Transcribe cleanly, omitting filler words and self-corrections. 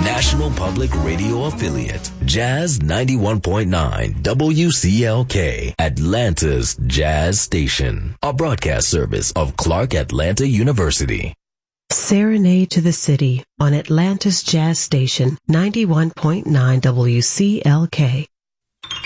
national public radio affiliate, Jazz 91.9 WCLK, Atlanta's Jazz Station, a broadcast service of Clark Atlanta University. Serenade to the City on Atlanta's Jazz Station 91.9 WCLK.